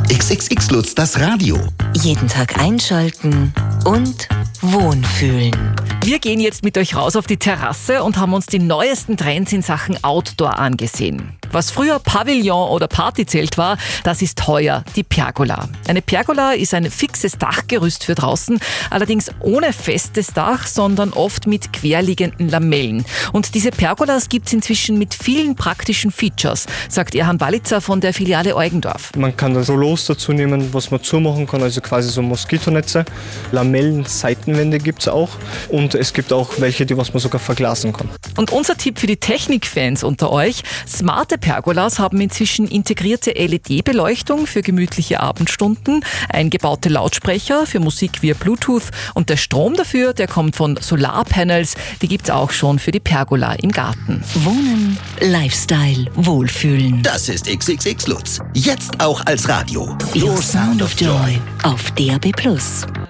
XXX Lutz, das Radio. Jeden Tag einschalten und wohnfühlen. Wir gehen jetzt mit euch raus auf die Terrasse und haben uns die neuesten Trends in Sachen Outdoor angesehen. Was früher Pavillon oder Partyzelt war, das ist heuer die Pergola. Eine Pergola ist ein fixes Dachgerüst für draußen, allerdings ohne festes Dach, sondern oft mit querliegenden Lamellen. Und diese Pergolas gibt es inzwischen mit vielen praktischen Features, sagt Erhan Walitzer von der Filiale Eugendorf. Man kann da Rollos dazu nehmen, was man zumachen kann, also quasi so Moskitonetze. Lamellen, Seitenwände gibt es auch und es gibt auch welche, die was man sogar verglasen kann. Und unser Tipp für die Technikfans unter euch: smarte Pergolas haben inzwischen integrierte LED-Beleuchtung für gemütliche Abendstunden, eingebaute Lautsprecher für Musik via Bluetooth und der Strom dafür, der kommt von Solarpanels, die gibt's auch schon für die Pergola im Garten. Wohnen, Lifestyle, Wohlfühlen. Das ist XXX Lutz. Jetzt auch als Radio. Your Sound of Joy auf DAB+.